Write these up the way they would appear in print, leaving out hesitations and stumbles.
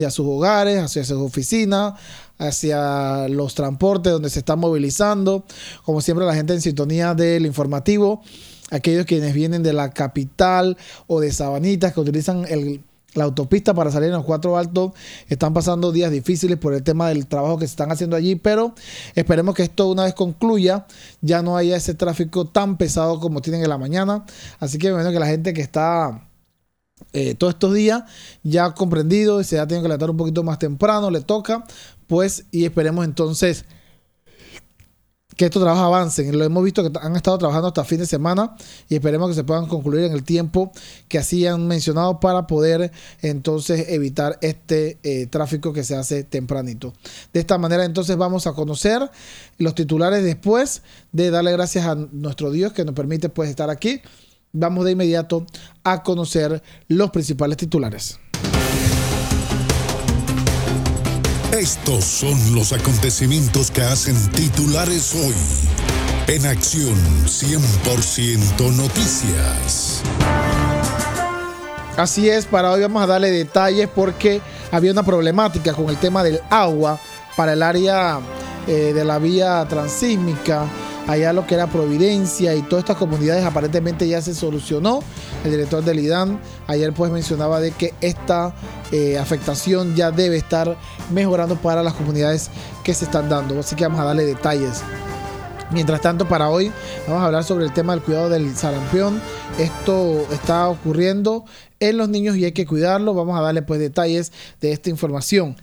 hacia sus hogares, hacia sus oficinas, hacia los transportes donde se están movilizando. Como siempre, la gente en sintonía del informativo, aquellos quienes vienen de la capital o de Sabanitas, que utilizan la autopista para salir en los Cuatro Altos, están pasando días difíciles por el tema del trabajo que se están haciendo allí, pero esperemos que esto, una vez concluya, ya no haya ese tráfico tan pesado como tienen en la mañana. Así que me imagino que la gente que está todos estos días ya ha comprendido y se ha tenido que levantar un poquito más temprano, le toca, pues, y esperemos entonces que estos trabajos avancen. Lo hemos visto que han estado trabajando hasta fin de semana y esperemos que se puedan concluir en el tiempo que así han mencionado para poder entonces evitar este tráfico que se hace tempranito. De esta manera entonces vamos a conocer los titulares después de darle gracias a nuestro Dios que nos permite pues estar aquí. Vamos de inmediato a conocer los principales titulares. Estos son los acontecimientos que hacen titulares hoy. En Acción 100% Noticias. Así es, para hoy vamos a darle detalles porque había una problemática con el tema del agua para el área de la vía transísmica, allá lo que era Providencia y todas estas comunidades aparentemente ya se solucionó. El director del IDAN ayer pues mencionaba de que esta afectación ya debe estar mejorando para las comunidades que se están dando, así que vamos a darle detalles. Mientras tanto, para hoy vamos a hablar sobre el tema del cuidado del sarampión. Esto está ocurriendo en los niños y hay que cuidarlo. Vamos a darle pues detalles de esta información.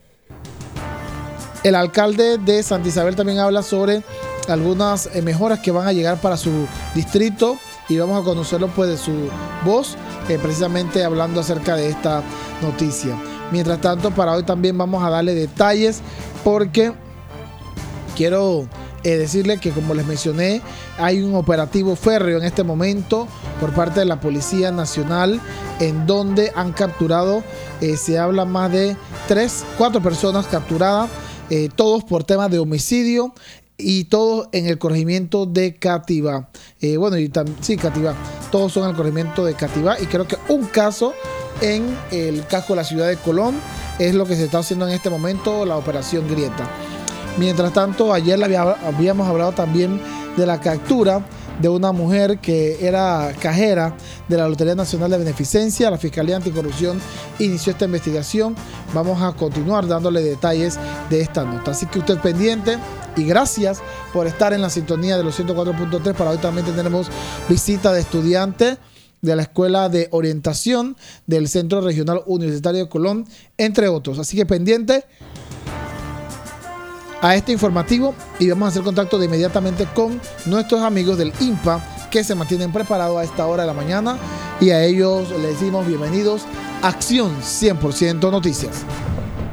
El alcalde de Santa Isabel también habla sobre algunas mejoras que van a llegar para su distrito y vamos a conocerlo pues de su voz, precisamente hablando acerca de esta noticia. Mientras tanto, para hoy también vamos a darle detalles porque quiero decirle que, como les mencioné, hay un operativo férreo en este momento por parte de la Policía Nacional en donde han capturado, se habla más de 4 personas capturadas, todos por temas de homicidio y todos en el corregimiento de Cativá. Cativá, todos son en el corregimiento de Cativá y creo que un caso en el casco de la ciudad de Colón es lo que se está haciendo en este momento, la operación Grieta. Mientras tanto, ayer habíamos hablado también de la captura de una mujer que era cajera de la Lotería Nacional de Beneficencia. La Fiscalía Anticorrupción inició esta investigación. Vamos a continuar dándole detalles de esta nota. Así que usted pendiente y gracias por estar en la sintonía de los 104.3. Para hoy también tendremos visita de estudiantes de la Escuela de Orientación del Centro Regional Universitario de Colón, entre otros. Así que pendiente a este informativo y vamos a hacer contacto de inmediatamente con nuestros amigos del INPA que se mantienen preparados a esta hora de la mañana y a ellos les decimos bienvenidos a Acción 100% Noticias.